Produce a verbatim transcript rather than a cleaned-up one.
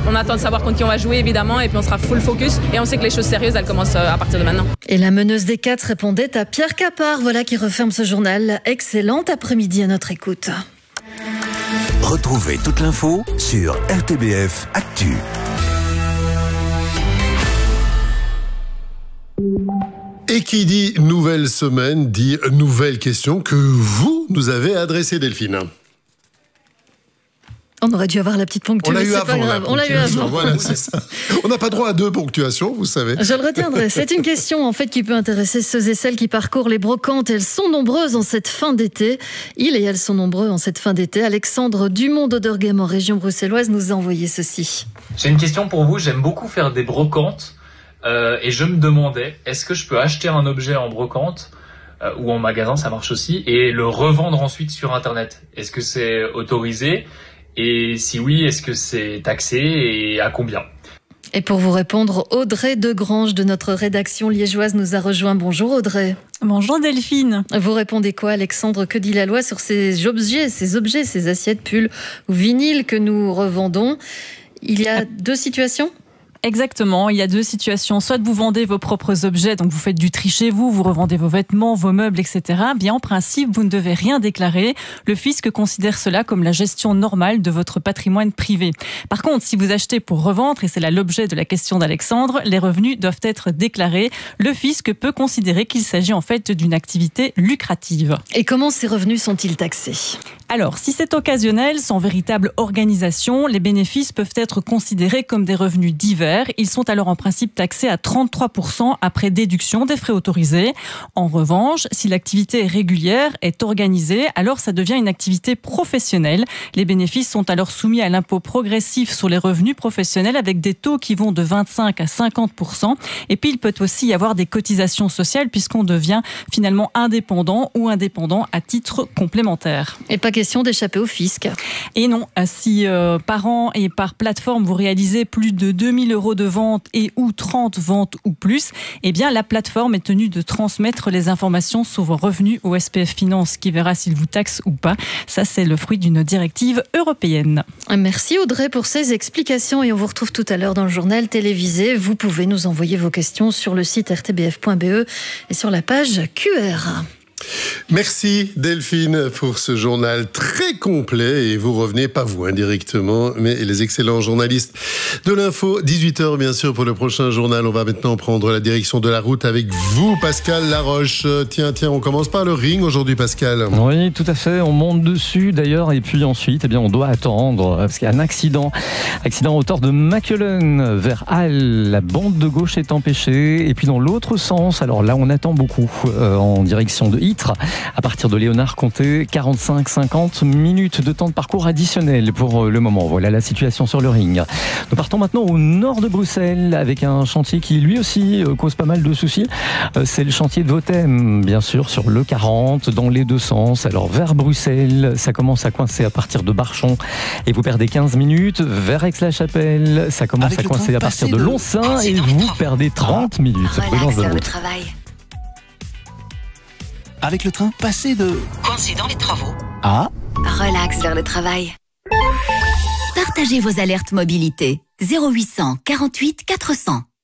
On attend de savoir contre qui on va jouer, évidemment, et puis on sera full focus. Et on sait que les choses sérieuses, elles commencent à partir de maintenant. Et la meneuse des quatre répondait à Pierre Capard. Voilà qui referme ce journal. Excellent après-midi à notre écoute. Retrouvez toute l'info sur R T B F Actu. Et qui dit nouvelle semaine dit nouvelle question que vous nous avez adressée, Delphine. On aurait dû avoir la petite ponctuation. On l'a eu c'est avant. Pas grave. On l'a eu avant. Voilà, c'est ça. On n'a pas droit à deux ponctuations, vous savez. Je le retiendrai. C'est une question en fait qui peut intéresser ceux et celles qui parcourent les brocantes. Elles sont nombreuses en cette fin d'été. Ils et elles sont nombreux en cette fin d'été. Alexandre Dumont d'Oderghem en région bruxelloise nous a envoyé ceci. J'ai une question pour vous. J'aime beaucoup faire des brocantes euh, et je me demandais, est-ce que je peux acheter un objet en brocante euh, ou en magasin, ça marche aussi, et le revendre ensuite sur Internet? Est-ce que c'est autorisé? Et si oui, est-ce que c'est taxé et à combien? Et pour vous répondre, Audrey Degrange de notre rédaction liégeoise nous a rejoint. Bonjour Audrey. Bonjour Delphine. Vous répondez quoi, Alexandre? Que dit la loi sur ces objets, ces objets, ces assiettes, pulls ou vinyles que nous revendons? Il y a deux situations? Exactement, il y a deux situations. Soit vous vendez vos propres objets, donc vous faites du tri chez vous, vous revendez vos vêtements, vos meubles, et cetera. Bien, en principe, vous ne devez rien déclarer. Le fisc considère cela comme la gestion normale de votre patrimoine privé. Par contre, si vous achetez pour revendre, et c'est là l'objet de la question d'Alexandre, les revenus doivent être déclarés. Le fisc peut considérer qu'il s'agit en fait d'une activité lucrative. Et comment ces revenus sont-ils taxés? Alors, si c'est occasionnel, sans véritable organisation, les bénéfices peuvent être considérés comme des revenus divers. Ils sont alors en principe taxés à trente-trois pour cent après déduction des frais autorisés. En revanche, si l'activité est régulière, est organisée, alors ça devient une activité professionnelle. Les bénéfices sont alors soumis à l'impôt progressif sur les revenus professionnels avec des taux qui vont de vingt-cinq à cinquante pour cent. Et puis, il peut aussi y avoir des cotisations sociales puisqu'on devient finalement indépendant ou indépendant à titre complémentaire. Et pas question d'échapper au fisc. Et non, si euh, par an et par plateforme vous réalisez plus de deux mille euros de vente et ou trente ventes ou plus, eh bien la plateforme est tenue de transmettre les informations sur vos revenus au S P F Finance qui verra s'il vous taxe ou pas. Ça, c'est le fruit d'une directive européenne. Merci Audrey pour ces explications et on vous retrouve tout à l'heure dans le journal télévisé. Vous pouvez nous envoyer vos questions sur le site r t b f point b e et sur la page Q R. Merci Delphine pour ce journal très complet et vous revenez, pas vous indirectement, mais les excellents journalistes de l'info. dix-huit heures bien sûr pour le prochain journal. On va maintenant prendre la direction de la route avec vous, Pascal Laroche. Tiens, tiens, on commence par le ring aujourd'hui, Pascal. Oui, tout à fait. On monte dessus d'ailleurs et puis ensuite, eh bien, on doit attendre parce qu'il y a un accident. Accident à hauteur de Mackelen vers Halle. La bande de gauche est empêchée et puis dans l'autre sens, alors là, on attend beaucoup euh, en direction de Ytre. À partir de Léonard-Comté, quarante-cinq à cinquante minutes de temps de parcours additionnel pour le moment. Voilà la situation sur le ring. Nous partons maintenant au nord de Bruxelles avec un chantier qui lui aussi cause pas mal de soucis. C'est le chantier de Votem, bien sûr, sur le quarante, dans les deux sens. Alors vers Bruxelles, ça commence à coincer à partir de Barchon et vous perdez quinze minutes. Vers Aix-la-Chapelle, ça commence avec à coincer à partir de Lonsin et vous perdez trente minutes. Relax vers le travail. Avec le train, passez de... Coincé dans les travaux. Ah. Relax vers le travail. Partagez vos alertes mobilité. zéro huit cents quarante-huit quatre cents.